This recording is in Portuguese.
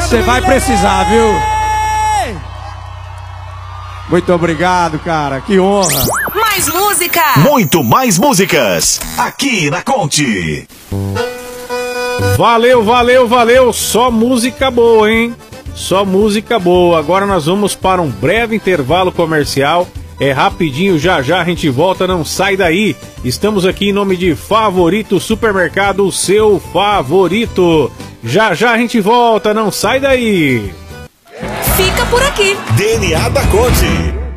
Você vai precisar, viu? Muito obrigado, cara. Que honra. Mais música. Muito mais músicas. Aqui na Conte. Valeu, valeu, valeu. Só música boa, hein? Só música boa. Agora nós vamos para um breve intervalo comercial. É rapidinho, já já a gente volta, não sai daí. Estamos aqui em nome de Favorito Supermercado, o seu favorito. Já já a gente volta, não sai daí. Fica por aqui. DNA da Conte.